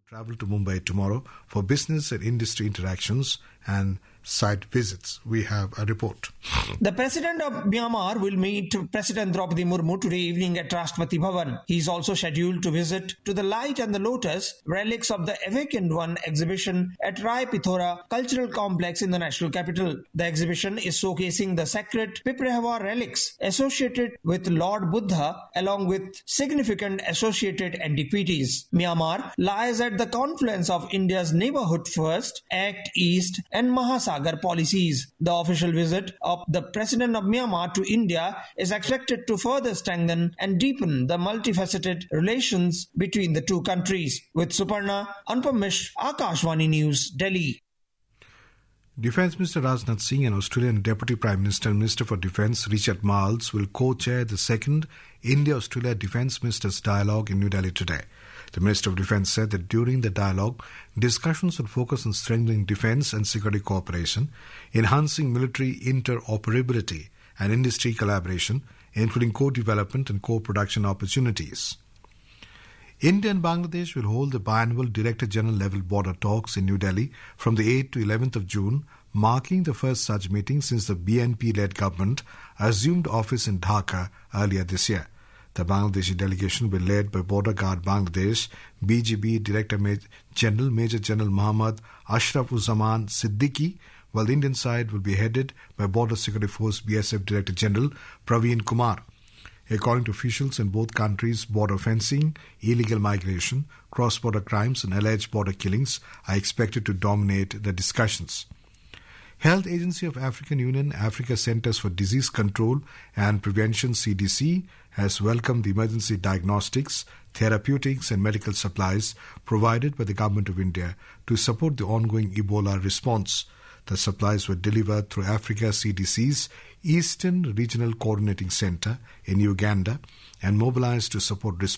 Travel to Mumbai tomorrow for business and industry interactions and site visits. We have a report. The President of Myanmar will meet President Draupadi Murmu today evening at Rashtrapati Bhavan. He is also scheduled to visit to the Light and the Lotus, relics of the Awakened One exhibition at Rai Pithora Cultural Complex in the national capital. The exhibition is showcasing the sacred Piprahava relics associated with Lord Buddha along with significant associated antiquities. Myanmar lies at the confluence of India's Neighbourhood First, Act East and Mahasagar policies. The official visit of the President of Myanmar to India is expected to further strengthen and deepen the multifaceted relations between the two countries. With Suparna, Anupam Mishra, Akashvani News, Delhi. Defence Minister Rajnath Singh and Australian Deputy Prime Minister and Minister for Defence Richard Marles will co-chair the second India-Australia Defence Ministers Dialogue in New Delhi today. The Minister of Defence said that during the dialogue, discussions will focus on strengthening defence and security cooperation, enhancing military interoperability and industry collaboration, including co-development and co-production opportunities. India and Bangladesh will hold the biannual Director General level border talks in New Delhi from the 8th to 11th of June, marking the first such meeting since the BNP-led government assumed office in Dhaka earlier this year. The Bangladeshi delegation will be led by Border Guard Bangladesh, BGB Director General Major General Muhammad Ashrafuzzaman Siddiqui, while the Indian side will be headed by Border Security Force BSF Director General Praveen Kumar. According to officials in both countries, border fencing, illegal migration, cross-border crimes and alleged border killings are expected to dominate the discussions. Health Agency of African Union, Africa Centers for Disease Control and Prevention CDC has welcomed the emergency diagnostics, therapeutics and medical supplies provided by the Government of India to support the ongoing Ebola response. The supplies were delivered through Africa CDC's Eastern Regional Coordinating Centre in Uganda and mobilized to support response